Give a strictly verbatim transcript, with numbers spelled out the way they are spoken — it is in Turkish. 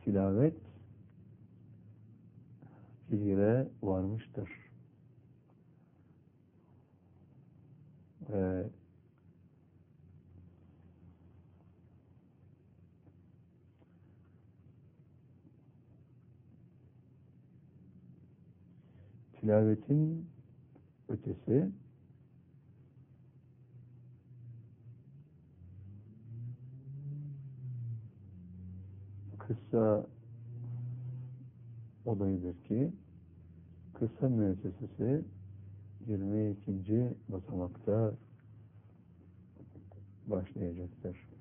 tilavet fiile varmıştır. Ve tilavetin ötesi kıssa olayıdır ki kıssa müessesesi yirmi ikinci basamakta başlayacaktır.